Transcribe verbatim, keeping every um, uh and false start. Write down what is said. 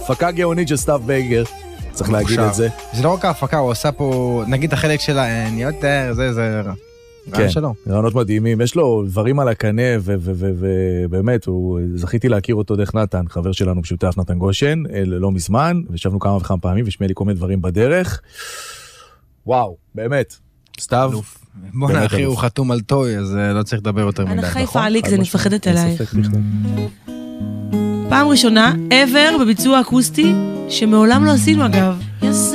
הפקה גאונית של סתיו בייגר, צריך להגיד את זה. זה לא רק ההפקה, הוא עושה פה, נגיד החלק שלה, אני יותר, זה, זה... כן, רעיונות מדהימים, יש לו דברים על הקנה, ובאמת, זכיתי להכיר אותו דרך נתן, חבר שלנו משותף, נתן גושן, לא מזמן, וישבנו כמה וכמה פעמים, ושמע לי כל מיני דברים בדרך. וואו, באמת, סתיו. בוא נאחי, הוא חתום על טוי, אז לא צריך לדבר יותר מדי. אני חיפה עליק, זה נפחדת אלייך. פעם ראשונה, ever, בביצוע אקוסטי, שמעולם לא עשינו אגב.